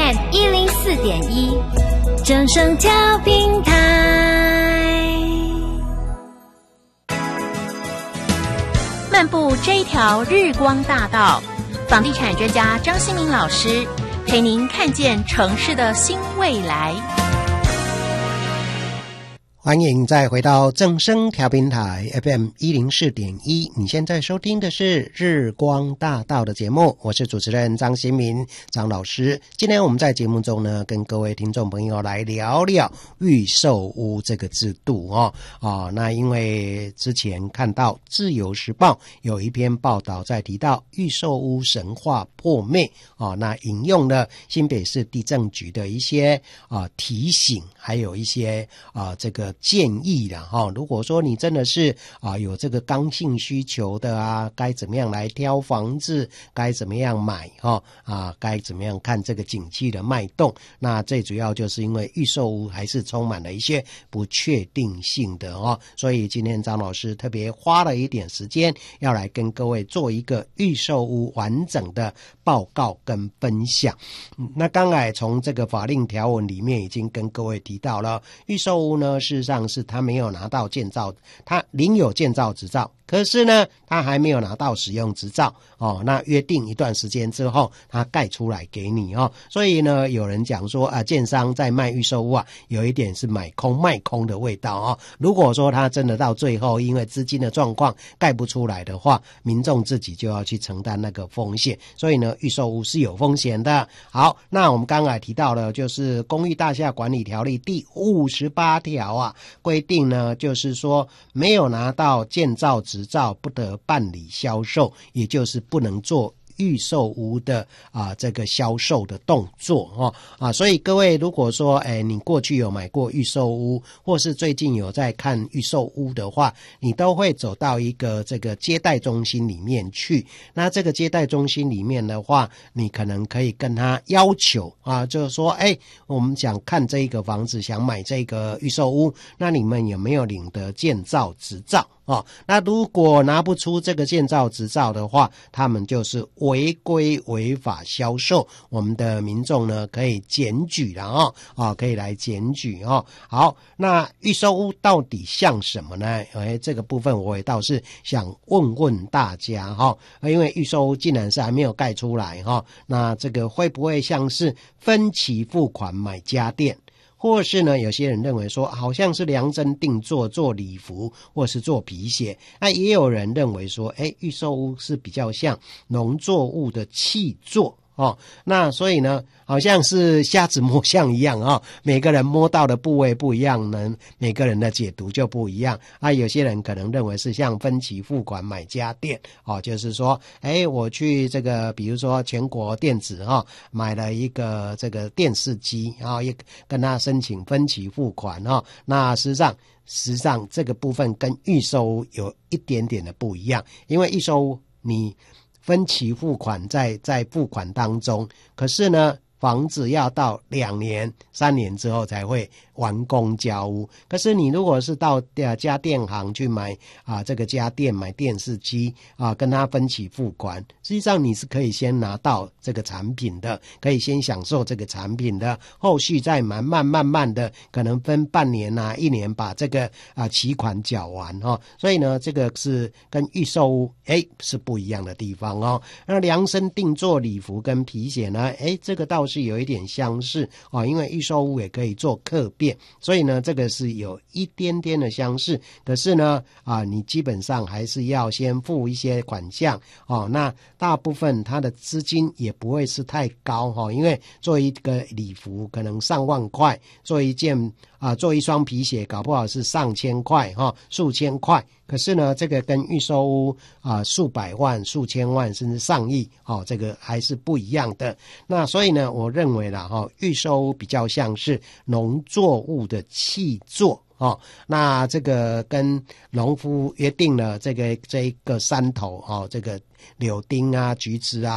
FM 104.1，正声调频台。漫步这一条日光大道，房地产专家张新民老师陪您看见城市的新未来。 欢迎再回到正声调频台 FM 104.1，你现在收听的是日光大道的节目，我是主持人张新民张老师。今天我们在节目中呢，跟各位听众朋友来聊聊预售屋这个制度那因为之前看到自由时报有一篇报道在提到预售屋神话破灭那引用了新北市地政局的一些提醒，还有一些这个建议啦如果说你真的是有这个刚性需求的该怎么样来挑房子，该怎么样买该怎么样看这个景气的脉动，那最主要就是因为预售屋还是充满了一些不确定性的所以今天张老师特别花了一点时间要来跟各位做一个预售屋完整的报告跟分享。那刚才从这个法令条文里面已经跟各位提到了，预售屋呢事实上是他没有拿到建造，他领有建造执照，可是呢他还没有拿到使用执照那约定一段时间之后他盖出来给你所以呢有人讲说建商在卖预售屋有一点是买空卖空的味道如果说他真的到最后因为资金的状况盖不出来的话，民众自己就要去承担那个风险，所以呢预售屋是有风险的。好，那我们刚才提到了就是公寓大厦管理条例第58条规定呢，就是说没有拿到建造执照不得办理销售，也就是不能做预售屋的这个销售的动作所以各位如果说你过去有买过预售屋，或是最近有在看预售屋的话，你都会走到一个这个接待中心里面去。那这个接待中心里面的话，你可能可以跟他要求就是说我们想看这个房子，想买这个预售屋，那你们有没有领得建造执照那如果拿不出这个建造执照的话，他们就是违规违法销售，我们的民众呢可以检举了可以来检举好，那预售屋到底像什么呢？这个部分我也倒是想问问大家因为预售屋竟然是还没有盖出来那这个会不会像是分期付款买家电，或是呢有些人认为说好像是量身定做做礼服或是做皮鞋，那也有人认为说预售屋是比较像农作物的契作那所以呢好像是瞎子摸象一样每个人摸到的部位不一样呢，每个人的解读就不一样有些人可能认为是像分期付款买家电就是说我去这个比如说全国电子买了一个这个电视机也跟他申请分期付款那实际上这个部分跟预售屋有一点点的不一样，因为预售屋你分期付款在付款当中，可是呢房子要到2年3年之后才会完工交屋。可是你如果是到家电行去买这个家电买电视机跟他分期付款，实际上你是可以先拿到这个产品的，可以先享受这个产品的，后续再慢慢的可能分半年1年把这个期款缴完所以呢这个是跟预售屋是不一样的地方那量身定做礼服跟皮鞋呢这个倒是有一点相似因为预售屋也可以做客变，所以呢这个是有一点点的相似，可是呢你基本上还是要先付一些款项那大部分它的资金也不会是太高因为做一个礼服可能上万块，做一双皮鞋搞不好是上千块数千块，可是呢这个跟预售屋数百万数千万甚至上亿这个还是不一样的。那所以呢我认为啦预售屋比较像是农作物的契作那这个跟农夫约定了这一个山头这个柳丁橘子